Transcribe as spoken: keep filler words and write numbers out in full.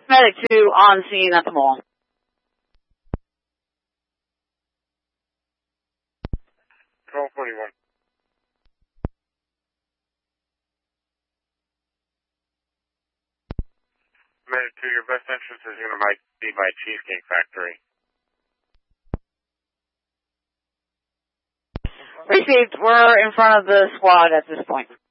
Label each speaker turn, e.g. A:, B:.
A: Medic two on scene at the mall.
B: twelve forty-one. Medic two, your best entrance is going to be by Cheesecake Factory.
A: Received. We're in front of the squad at this point.